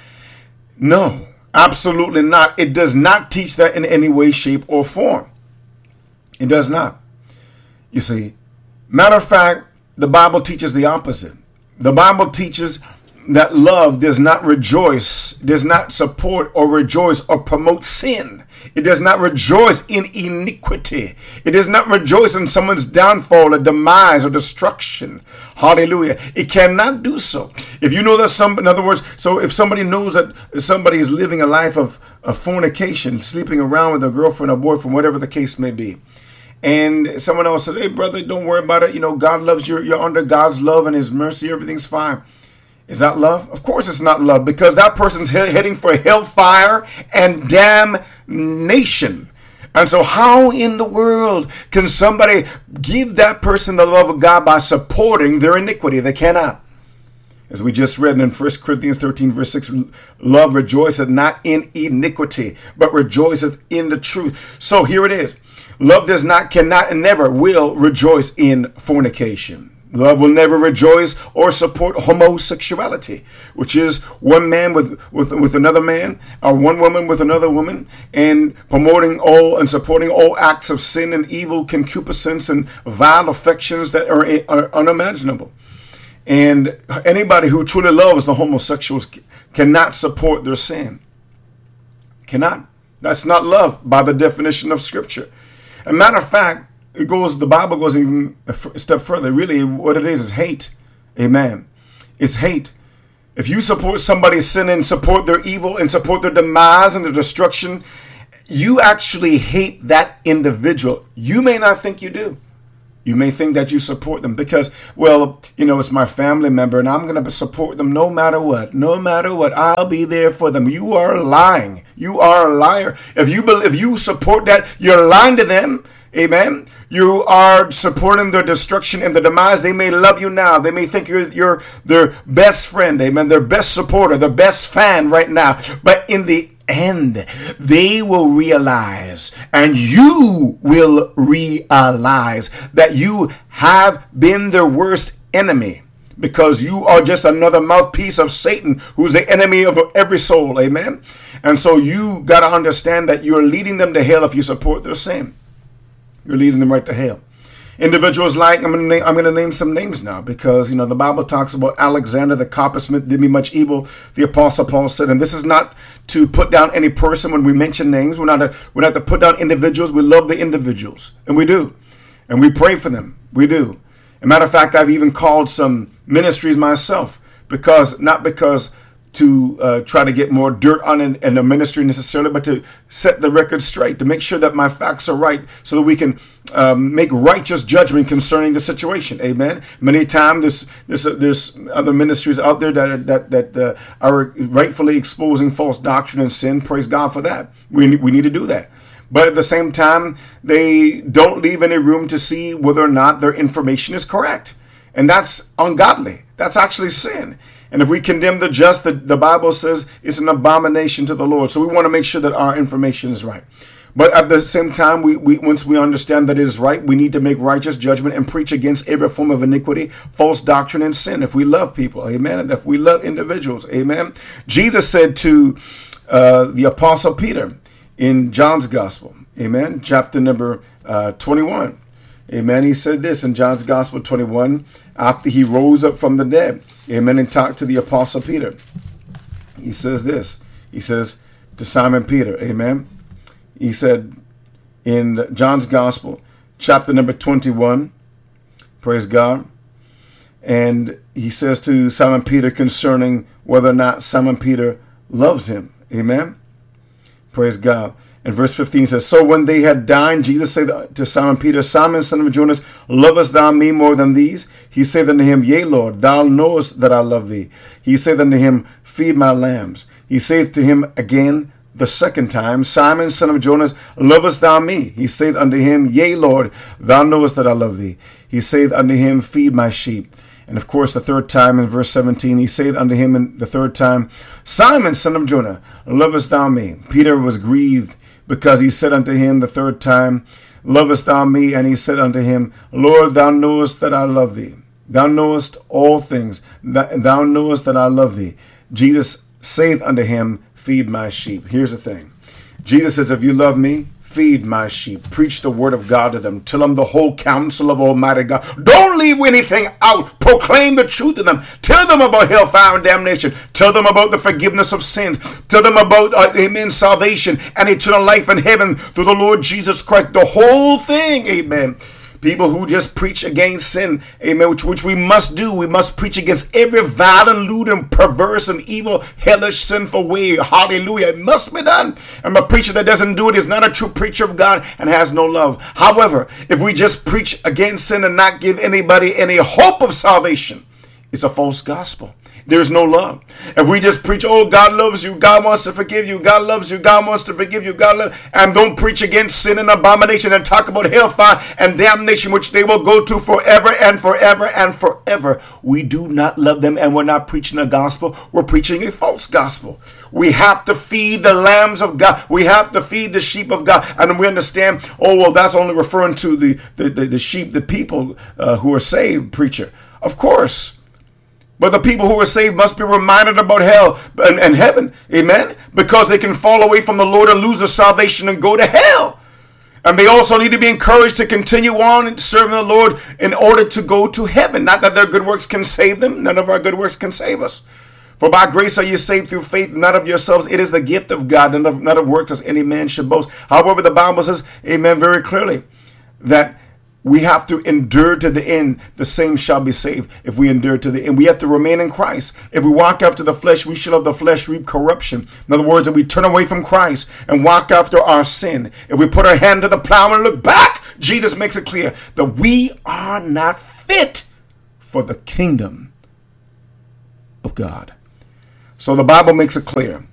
No, absolutely not. It does not teach that in any way, shape, or form. It does not. You see, matter of fact, the Bible teaches the opposite. The Bible teaches that love does not rejoice, does not support or rejoice or promote sin. It does not rejoice in iniquity. It does not rejoice in someone's downfall or demise or destruction. Hallelujah. It cannot do so. If you know that some, in other words, so if somebody knows that somebody is living a life of, of fornication, sleeping around with a girlfriend or boyfriend, whatever the case may be, and someone else says, hey, brother, don't worry about it. You know, God loves you. You're under God's love and his mercy. Everything's fine. Is that love? Of course it's not love, because that person's he- heading for hellfire and damnation. And so how in the world can somebody give that person the love of God by supporting their iniquity? They cannot. As we just read in First Corinthians thirteen, verse six, love rejoiceth not in iniquity, but rejoiceth in the truth. So here it is. Love does not, cannot, and never will rejoice in fornication. Love will never rejoice or support homosexuality, which is one man with, with, with another man, or one woman with another woman, and promoting all and supporting all acts of sin and evil, concupiscence and vile affections that are, are unimaginable. And anybody who truly loves the homosexuals cannot support their sin. Cannot. That's not love by the definition of Scripture. As a matter of fact, it goes, the Bible goes even a step further. Really, what it is is hate. Amen. It's hate. If you support somebody's sin and support their evil and support their demise and their destruction, you actually hate that individual. You may not think you do. You may think that you support them because, well, you know, it's my family member and I'm going to support them no matter what. No matter what, I'll be there for them. You are lying. You are a liar. If you if you support that, you're lying to them. Amen. You are supporting their destruction and their demise. They may love you now. They may think you're, you're their best friend. Amen. Their best supporter, their best fan right now. But in the end, they will realize, and you will realize, that you have been their worst enemy, because you are just another mouthpiece of Satan, who's the enemy of every soul. Amen. And so you got to understand that you're leading them to hell if you support their sin. You're leading them right to hell. Individuals like, I'm going to name, I'm going to name some names now, because, you know, the Bible talks about Alexander the coppersmith did me much evil. The Apostle Paul said, and this is not to put down any person when we mention names. We're not to, we're not to put down individuals. We love the individuals, and we do. And we pray for them. We do. As a matter of fact, I've even called some ministries myself, because not because to uh, try to get more dirt on in, in the ministry necessarily, but to set the record straight, to make sure that my facts are right, so that we can um, make righteous judgment concerning the situation. Amen. Many times there's there's, uh, there's other ministries out there that are, that that uh, are rightfully exposing false doctrine and sin. Praise God for that. We we need to do that. But at the same time, they don't leave any room to see whether or not their information is correct, and that's ungodly. That's actually sin. And if we condemn the just, the, the Bible says it's an abomination to the Lord. So we want to make sure that our information is right. But at the same time, we, we once we understand that it is right, we need to make righteous judgment and preach against every form of iniquity, false doctrine, and sin. If we love people, amen. And if we love individuals, amen. Jesus said to uh, the Apostle Peter in John's Gospel, amen, chapter number uh, twenty-one. Amen. He said this in John's Gospel twenty-one, after he rose up from the dead. Amen. And talked to the Apostle Peter. He says this. He says to Simon Peter. Amen. He said in John's Gospel, chapter number twenty-one. Praise God. And he says to Simon Peter concerning whether or not Simon Peter loves him. Amen. Praise God. And verse fifteen says, so when they had dined, Jesus said to Simon Peter, Simon, son of Jonas, lovest thou me more than these? He said unto him, yea, Lord, thou knowest that I love thee. He said unto him, feed my lambs. He saith to him again the second time, Simon, son of Jonas, lovest thou me? He saith unto him, yea, Lord, thou knowest that I love thee. He saith unto him, feed my sheep. And of course, the third time in verse seventeen, he saith unto him in the third time, Simon, son of Jonah, lovest thou me? Peter was grieved, because he said unto him the third time, lovest thou me? And he said unto him, Lord, thou knowest that I love thee. Thou knowest all things. Thou knowest that I love thee. Jesus saith unto him, feed my sheep. Here's the thing. Jesus says, if you love me, feed my sheep. Preach the word of God to them. Tell them the whole counsel of Almighty God. Don't leave anything out. Proclaim the truth to them. Tell them about hellfire and damnation. Tell them about the forgiveness of sins. Tell them about, uh, amen, salvation and eternal life in heaven through the Lord Jesus Christ. The whole thing, amen. People who just preach against sin, amen, which, which we must do. We must preach against every violent, lewd, and perverse and evil, hellish, sinful way. Hallelujah. It must be done. And a preacher that doesn't do it is not a true preacher of God and has no love. However, if we just preach against sin and not give anybody any hope of salvation, it's a false gospel. There's no love. If we just preach, oh, God loves you, God wants to forgive you, God loves you, God wants to forgive you, God loves, and don't preach against sin and abomination and talk about hellfire and damnation, which they will go to forever and forever and forever. We do not love them, and we're not preaching a gospel. We're preaching a false gospel. We have to feed the lambs of God. We have to feed the sheep of God. And we understand, oh, well, that's only referring to the, the, the, the sheep, the people uh, who are saved, preacher. Of course. But the people who are saved must be reminded about hell and, and heaven, amen, because they can fall away from the Lord and lose their salvation and go to hell. And they also need to be encouraged to continue on and serving the Lord in order to go to heaven. Not that their good works can save them. None of our good works can save us. For by grace are you saved through faith, not of yourselves. It is the gift of God, not of, not of works as any man should boast. However, the Bible says, amen, very clearly, that we have to endure to the end. The same shall be saved if we endure to the end. We have to remain in Christ. If we walk after the flesh, we shall of the flesh reap corruption. In other words, if we turn away from Christ and walk after our sin, if we put our hand to the plow and look back, Jesus makes it clear that we are not fit for the kingdom of God. So the Bible makes it clear.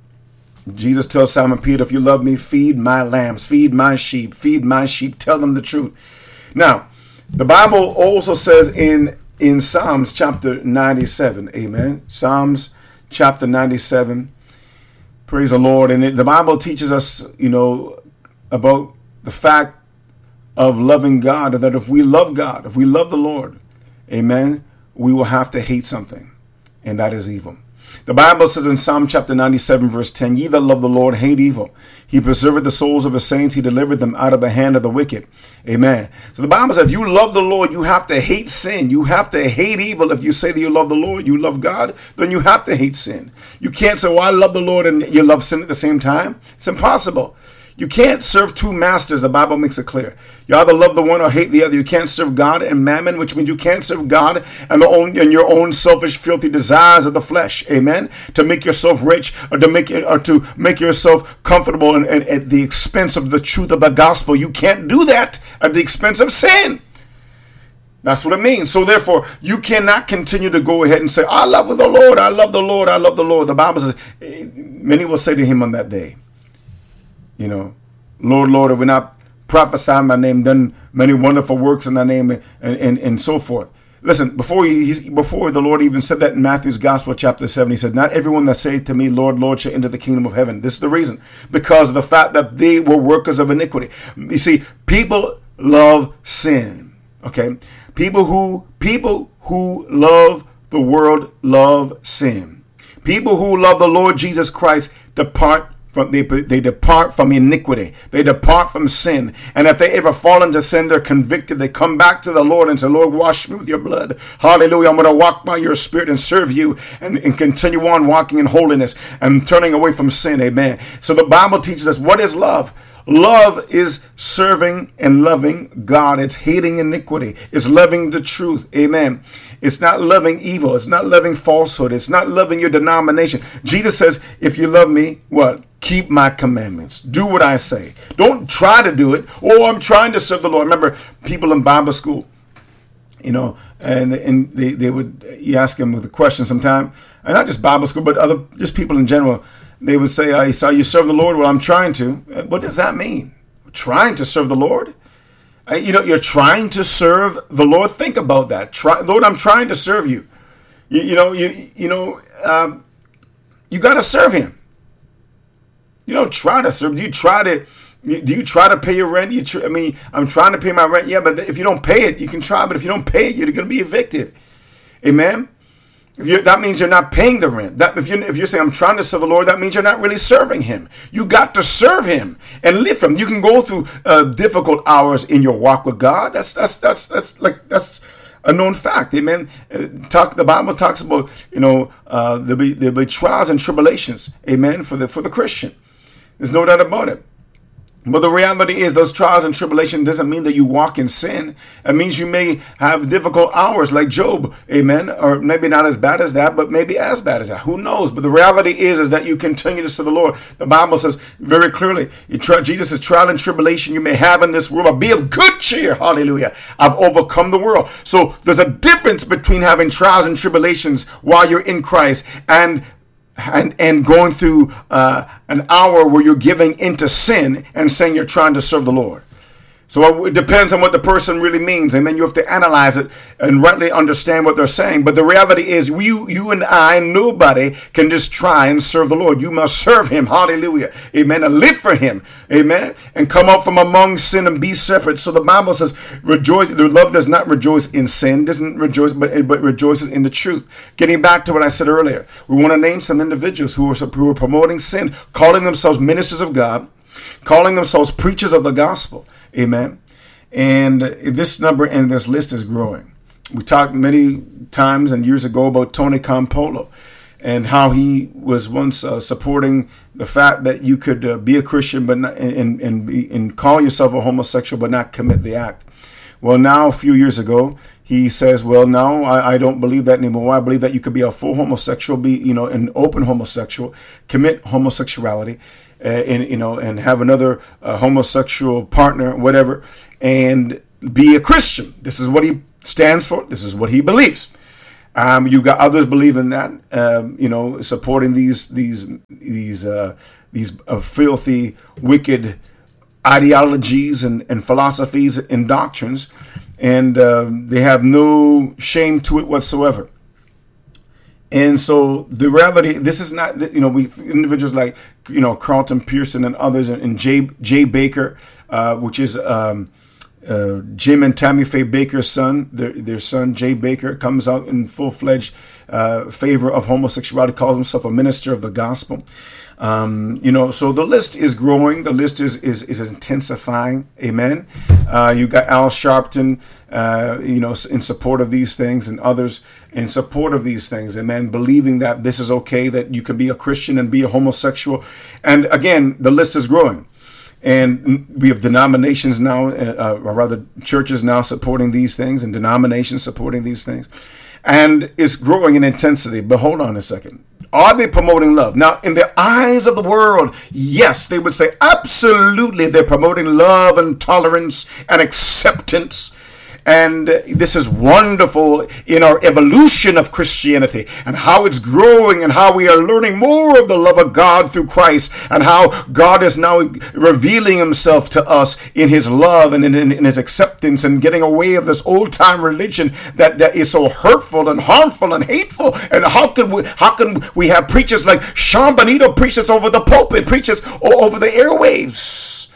Jesus tells Simon Peter, if you love me, feed my lambs, feed my sheep, feed my sheep, tell them the truth. Now, the Bible also says in, in Psalms chapter ninety-seven, amen, Psalms chapter ninety-seven, praise the Lord. And it, the Bible teaches us, you know, about the fact of loving God, that if we love God, if we love the Lord, amen, we will have to hate something, and that is evil. The Bible says in Psalm chapter ninety-seven, verse ten, ye that love the Lord hate evil. He preserveth the souls of his saints. He delivered them out of the hand of the wicked. Amen. So the Bible says if you love the Lord, you have to hate sin. You have to hate evil. If you say that you love the Lord, you love God, then you have to hate sin. You can't say, well, I love the Lord and you love sin at the same time. It's impossible. You can't serve two masters. The Bible makes it clear. You either love the one or hate the other. You can't serve God and mammon, which means you can't serve God and, the own, and your own selfish, filthy desires of the flesh. Amen. To make yourself rich or to make or to make yourself comfortable and, and at the expense of the truth of the gospel. You can't do that at the expense of sin. That's what it means. So therefore, you cannot continue to go ahead and say, I love the Lord. I love the Lord. I love the Lord. The Bible says, many will say to him on that day, you know, Lord, Lord, have we not prophesied in thy name, done many wonderful works in thy name, and, and, and so forth. Listen, before he, he's, before the Lord even said that in Matthew's Gospel, chapter seven, he said, not everyone that saith to me, Lord, Lord, shall enter the kingdom of heaven. This is the reason. Because of the fact that they were workers of iniquity. You see, people love sin. Okay? People who, people who love the world love sin. People who love the Lord Jesus Christ depart From, they, they depart from iniquity. They depart from sin. And if they ever fall into sin, they're convicted. They come back to the Lord and say, Lord, wash me with your blood. Hallelujah. I'm going to walk by your spirit and serve you and, and continue on walking in holiness and turning away from sin. Amen. So the Bible teaches us, what is love? Love is serving and loving God. It's hating iniquity. It's loving the truth. Amen. It's not loving evil. It's not loving falsehood. It's not loving your denomination. Jesus says, if you love me, what? Keep my commandments. Do what I say. Don't try to do it. Oh, I'm trying to serve the Lord. Remember people in Bible school, you know, and and they, they would, you ask them with a question sometime, and not just Bible school, but other, just people in general. They would say, I saw you serve the Lord. Well, I'm trying to. What does that mean? Trying to serve the Lord? You know, you're trying to serve the Lord. Think about that. Try, Lord, I'm trying to serve you. You, you know, you you know, um, you got to serve him. You don't try to serve. Do you try to? Do you try to pay your rent? You tr- I mean, I'm trying to pay my rent. Yeah, but if you don't pay it, you can try. But if you don't pay it, you're going to be evicted. Amen. If you, that means you're not paying the rent. That if you if you're saying I'm trying to serve the Lord, that means you're not really serving him. You got to serve him and live for him. You can go through uh, difficult hours in your walk with God. That's that's that's that's like that's a known fact. Amen. Uh, talk. The Bible talks about, you know, uh, there'll be there'll be trials and tribulations. Amen. For the for the Christian, there's no doubt about it. But the reality is those trials and tribulation doesn't mean that you walk in sin. It means you may have difficult hours like Job, amen, or maybe not as bad as that, but maybe as bad as that. Who knows? But the reality is, is that you continue to serve the Lord. The Bible says very clearly, you try, Jesus says, trial and tribulation you may have in this world, but be of good cheer. Hallelujah. I've overcome the world. So there's a difference between having trials and tribulations while you're in Christ and And and going through uh, an hour where you're giving into sin and saying you're trying to serve the Lord. So it depends on what the person really means. Amen. You have to analyze it and rightly understand what they're saying. But the reality is you, you and I, nobody can just try and serve the Lord. You must serve him. Hallelujah. Amen. And live for him. Amen. And come out from among sin and be separate. So the Bible says, rejoice. The love does not rejoice in sin, doesn't rejoice, but, but rejoices in the truth. Getting back to what I said earlier, we want to name some individuals who are, who are promoting sin, calling themselves ministers of God, calling themselves preachers of the gospel. Amen. And this number and this list is growing. We talked many times and years ago about Tony Campolo and how he was once uh, supporting the fact that you could uh, be a Christian but not, and and, be, and call yourself a homosexual but not commit the act. Well, now a few years ago, he says, well, no, I, I don't believe that anymore. I believe that you could be a full homosexual, be, you know, an open homosexual, commit homosexuality, uh, and, you know, and have another uh, homosexual partner, whatever, and be a Christian. This is what he stands for. This is what he believes. Um, you got others believing that, um, you know, supporting these, these, these, uh, these uh, filthy, wicked ideologies and, and philosophies and doctrines. And uh, they have no shame to it whatsoever. And so the reality, this is not, you know, we individuals like, you know, Carlton Pearson and others, and Jay, Jay Baker, uh, which is um, uh, Jim and Tammy Faye Baker's son. Their, their son, Jay Baker, comes out in full-fledged uh, favor of homosexuality, calls himself a minister of the gospel. Um, you know, so the list is growing. The list is is, is intensifying. Amen. Uh, you got Al Sharpton, uh, you know, in support of these things, and others in support of these things. Amen. Believing that this is okay, that you can be a Christian and be a homosexual. And again, the list is growing. And we have denominations now, uh, or rather churches now supporting these things, and denominations supporting these things. And it's growing in intensity. But hold on a second. Are they promoting love? Now, in the eyes of the world, yes, they would say absolutely they're promoting love and tolerance and acceptance. And this is wonderful in our evolution of Christianity and how it's growing and how we are learning more of the love of God through Christ, and how God is now revealing himself to us in his love and in, in, in his acceptance, and getting away of this old time religion that, that is so hurtful and harmful and hateful. And how can we, how can we have preachers like Sean Bonito preaches over the pulpit, preaches over the airwaves?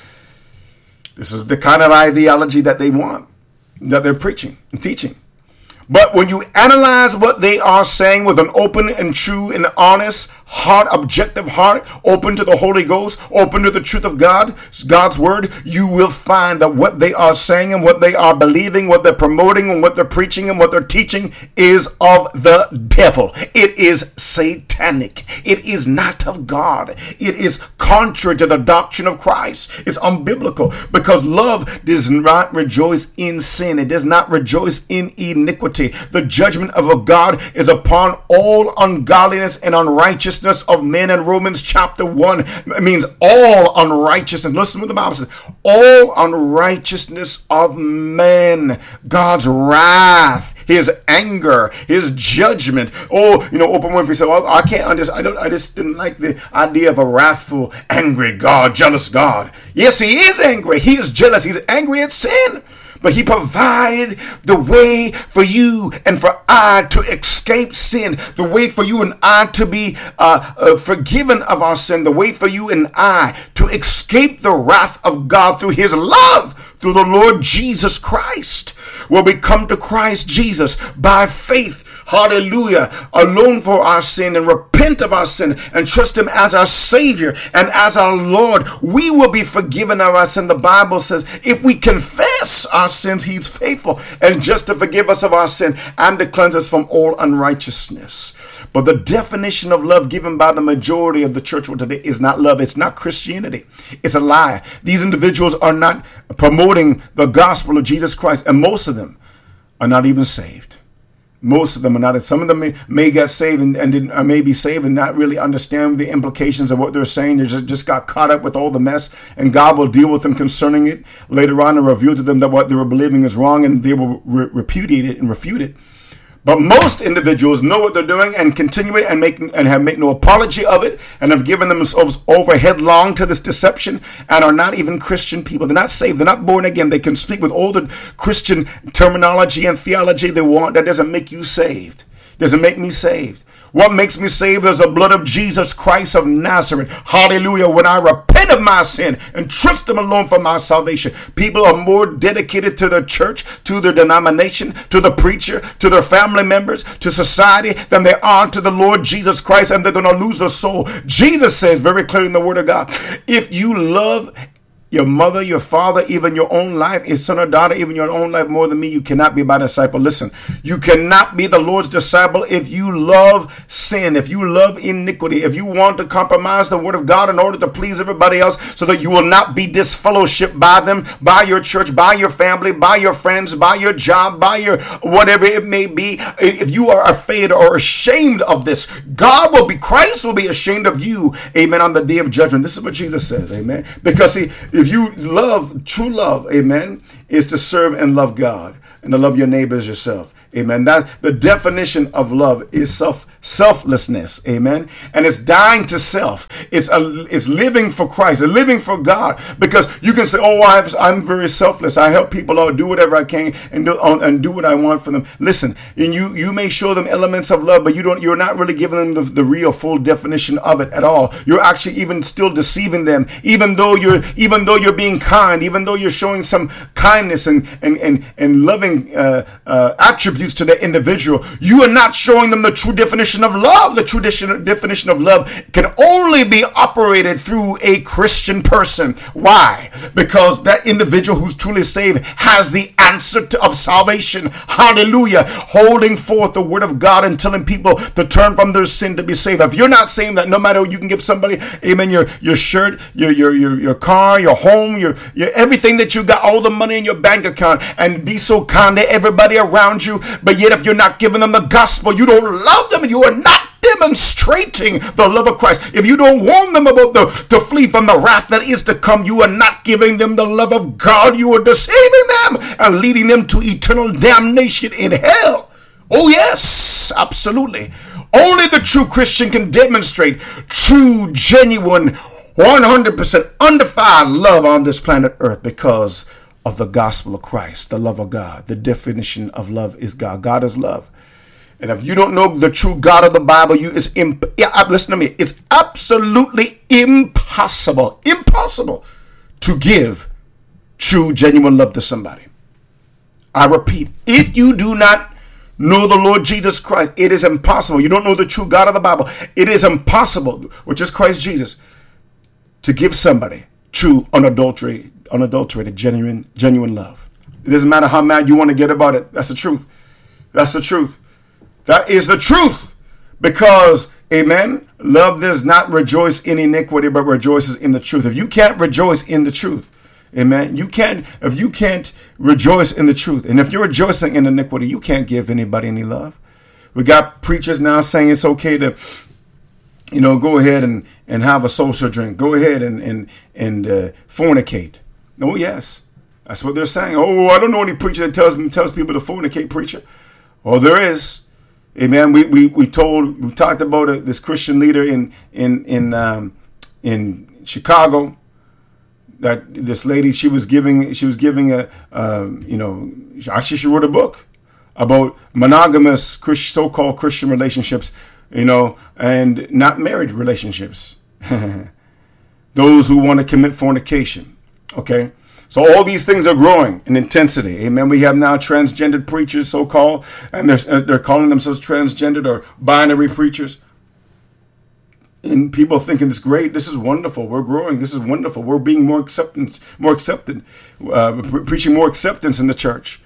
This is the kind of ideology that they want, that they're preaching and teaching. But when you analyze what they are saying with an open and true and honest heart, objective heart, open to the Holy Ghost, open to the truth of God, God's word, you will find that what they are saying and what they are believing, what they're promoting and what they're preaching and what they're teaching is of the devil. It is satanic. It is not of God. It is contrary to the doctrine of Christ. It's unbiblical, because love does not rejoice in sin. It does not rejoice in iniquity. The judgment of a God is upon all ungodliness and unrighteousness of men. And Romans chapter one means all unrighteousness. Listen to what the Bible says. All unrighteousness of men. God's wrath, his anger, his judgment. Oh, you know, Oprah Winfrey said, well, I can't understand. I don't, I just didn't like the idea of a wrathful, angry God, jealous God. Yes, he is angry. He is jealous. He's angry at sin. But he provided the way for you and for I to escape sin, the way for you and I to be uh, uh, forgiven of our sin, the way for you and I to escape the wrath of God through his love, through the Lord Jesus Christ. When we come to Christ Jesus by faith, hallelujah, alone for our sin, and repent of our sin and trust him as our Savior and as our Lord, we will be forgiven of our sin. The Bible says if we confess our sins, he's faithful and just to forgive us of our sin and to cleanse us from all unrighteousness. But the definition of love given by the majority of the church world today is not love. It's not Christianity. It's a lie. These individuals are not promoting the gospel of Jesus Christ, and most of them are not even saved. Most of them are not. Some of them may, may get saved and, and didn't, or may be saved and not really understand the implications of what they're saying. They just, just got caught up with all the mess, and God will deal with them concerning it later on and reveal to them that what they were believing is wrong, and they will re- repudiate it and refute it. But most individuals know what they're doing and continue it and make and have make no apology of it, and have given themselves over headlong to this deception, and are not even Christian people. They're not saved. They're not born again. They can speak with all the Christian terminology and theology they want. That doesn't make you saved. Doesn't make me saved. What makes me saved is the blood of Jesus Christ of Nazareth. Hallelujah. When I repent of my sin and trust him alone for my salvation. People are more dedicated to the church, to their denomination, to the preacher, to their family members, to society than they are to the Lord Jesus Christ, and they're going to lose their soul. Jesus says very clearly in the word of God, if you love your mother, your father, even your own life, your son or daughter, even your own life more than me, you cannot be my disciple. Listen, you cannot be the Lord's disciple if you love sin, if you love iniquity, if you want to compromise the word of God in order to please everybody else so that you will not be disfellowshipped by them, by your church, by your family, by your friends, by your job, by your whatever it may be. If you are afraid or ashamed of this, God will be, Christ will be ashamed of you, amen, on the day of judgment. This is what Jesus says, amen. Because see, if you love, true love, amen, is to serve and love God and to love your neighbors yourself. Amen. That the definition of love is self selflessness. Amen. And it's dying to self. It's a, it's living for Christ, it's living for God. Because you can say, "Oh, I've, I'm very selfless. I help people out, do whatever I can, and do and do what I want for them." Listen, and you you may show them elements of love, but you don't. You're not really giving them the, the real full definition of it at all. You're actually even still deceiving them, even though you're even though you're being kind, even though you're showing some kindness and and and and loving uh, uh, attributes to the individual. You are not showing them the true definition of love. The true definition of love can only be operated through a Christian person. Why? Because that individual who's truly saved has the answer to, of salvation. Hallelujah. Holding forth the word of God and telling people to turn from their sin to be saved. If you're not saying that, no matter what, you can give somebody, amen, your your shirt, your your your, your car, your home, your, your everything that you got, all the money in your bank account, and be so kind to everybody around you. But yet if you're not giving them the gospel, you don't love them, you are not demonstrating the love of Christ. If you don't warn them about the to flee from the wrath that is to come, you are not giving them the love of God. You are deceiving them and leading them to eternal damnation in hell. Oh yes, absolutely. Only the true Christian can demonstrate true, genuine, one hundred percent undefiled love on this planet Earth because of the gospel of Christ, the love of God. The definition of love is God. God is love. And if you don't know the true God of the Bible, you it's imp- yeah, listen to me. It's absolutely impossible, impossible to give true, genuine love to somebody. I repeat, if you do not know the Lord Jesus Christ, it is impossible. You don't know the true God of the Bible. It is impossible, which is Christ Jesus, to give somebody true, unadulterated, unadulterated, genuine, genuine love. It doesn't matter how mad you want to get about it. That's the truth. That's the truth. That is the truth. Because, amen, love does not rejoice in iniquity, but rejoices in the truth. If you can't rejoice in the truth, amen, you can't, if you can't rejoice in the truth, and if you're rejoicing in iniquity, you can't give anybody any love. We got preachers now saying it's okay to, you know, go ahead and, and have a social drink. Go ahead and, and, and uh, fornicate. Oh, yes. That's what they're saying. Oh, I don't know any preacher that tells me tells people to fornicate, preacher. Oh, there is. Amen. We we we told we talked about a, this Christian leader in in in um, in Chicago. That this lady, she was giving she was giving a um, you know actually she wrote a book about monogamous Christ, so-called Christian relationships, you know, and not married relationships. Those who want to commit fornication. Okay. So all these things are growing in intensity. Amen. We have now transgendered preachers, so-called, and they're, they're calling themselves transgendered or binary preachers. And people thinking it's great. This is wonderful. We're growing. This is wonderful. We're being more acceptance, more accepted, uh, pre- preaching more acceptance in the church.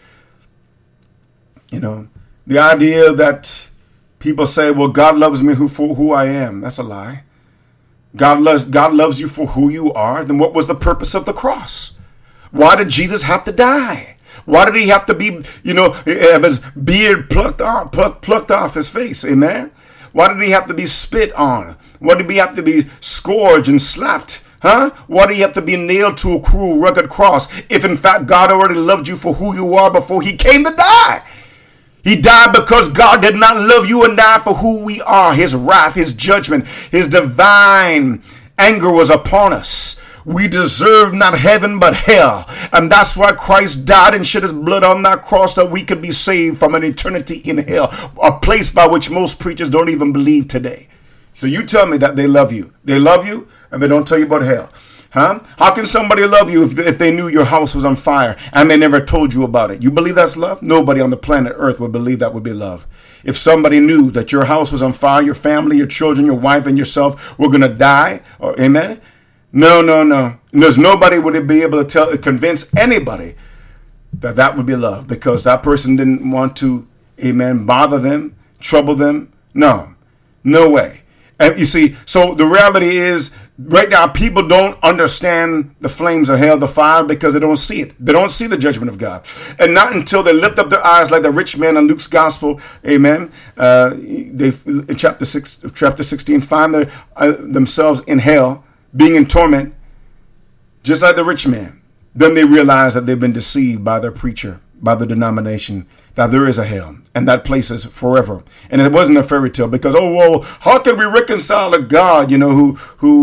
You know, the idea that people say, well, God loves me who, for who I am. That's a lie. God loves, God loves you for who you are. Then what was the purpose of the cross? Why did Jesus have to die? Why did he have to be, you know, have his beard plucked off, plucked, plucked off his face? Amen. Why did he have to be spit on? Why did he have to be scourged and slapped? Huh? Why did he have to be nailed to a cruel, rugged cross? If in fact God already loved you for who you are before he came to die. He died because God did not love you and die for who we are. His wrath, his judgment, his divine anger was upon us. We deserve not heaven but hell. And that's why Christ died and shed his blood on that cross, that we could be saved from an eternity in hell, a place by which most preachers don't even believe today. So you tell me that they love you. They love you and they don't tell you about hell. Huh? How can somebody love you if, if they knew your house was on fire and they never told you about it? You believe that's love? Nobody on the planet Earth would believe that would be love. If somebody knew that your house was on fire, your family, your children, your wife, and yourself were going to die, or amen, No, no, no. And there's nobody would be able to tell, convince anybody that that would be love, because that person didn't want to, amen, bother them, trouble them. No, no way. And you see, so the reality is, right now, people don't understand the flames of hell, the fire, because they don't see it. They don't see the judgment of God. And not until they lift up their eyes like the rich man in Luke's gospel, amen, uh, they, in chapter six, chapter sixteen, find their, uh, themselves in hell, being in torment, just like the rich man. Then they realize that they've been deceived by their preacher, by the denomination, that there is a hell, and that place is forever. And it wasn't a fairy tale, because, oh, well, how can we reconcile a God, you know, who, who,